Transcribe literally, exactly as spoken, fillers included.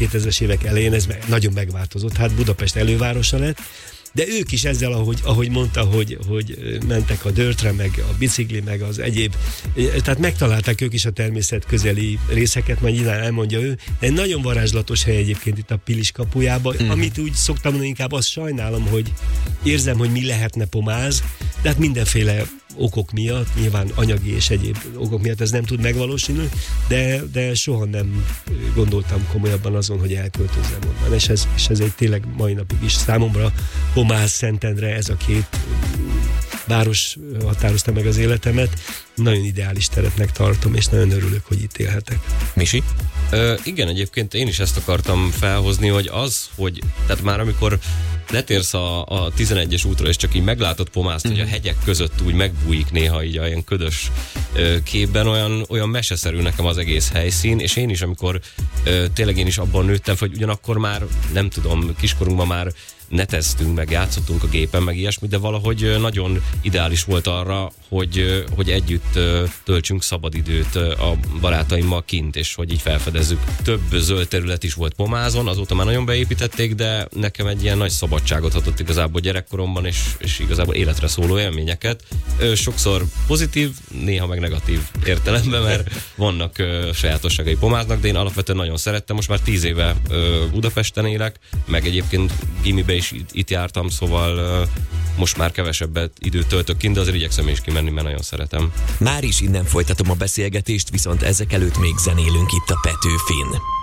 kétezres évek elején ez nagyon megváltozott. Hát Budapest elővárosa lett, de ők is ezzel, ahogy, ahogy mondta, hogy, hogy mentek a dörtre, meg a bicikli, meg az egyéb, tehát megtalálták ők is a természet közeli részeket, majd nyilván elmondja ő. De egy nagyon varázslatos hely egyébként itt a Pilis kapujában, mm. amit úgy szoktam mondani, inkább azt sajnálom, hogy érzem, hogy mi lehetne Pomáz, de hát mindenféle okok miatt, nyilván anyagi és egyéb okok miatt ez nem tud megvalósulni, de, de soha nem gondoltam komolyabban azon, hogy elköltözzem onnan, és ez, és ez egy tényleg mai napig is számomra Pomáz, Szentendre, ez a két város határozta meg az életemet, nagyon ideális teretnek tartom, és nagyon örülök, hogy itt élhetek. Misi? Ö, igen, egyébként én is ezt akartam felhozni, hogy az, hogy tehát már amikor letérsz a, a tizenegyes útra, és csak így meglátod Pomázt, mm-hmm. hogy a hegyek között úgy megbújik néha így olyan ködös ö, képben, olyan, olyan meseszerű nekem az egész helyszín, és én is, amikor ö, tényleg én is abban nőttem, hogy ugyanakkor már, nem tudom, kiskorunkban már neteztünk, meg játszottunk a gépen, meg ilyesmi, de valahogy nagyon ideális volt arra, hogy, hogy együtt töltsünk szabadidőt a barátaimmal kint, és hogy így felfedezzük. Több zöld terület is volt Pomázon, azóta már nagyon beépítették, de nekem egy ilyen nagy szabadságot adott igazából gyerekkoromban, és, és igazából életre szóló élményeket. Sokszor pozitív, néha meg negatív értelemben, mert vannak sajátosságai Pomáznak, de én alapvetően nagyon szerettem. Most már tíz éve Budapesten élek, meg egyébként gimibe is itt, itt jártam, szóval uh, most már kevesebbet időt töltök kint, de azért igyekszem is kimenni, mert nagyon szeretem. Már is innen folytatom a beszélgetést, viszont ezek előtt még zenélünk itt a Petőfin.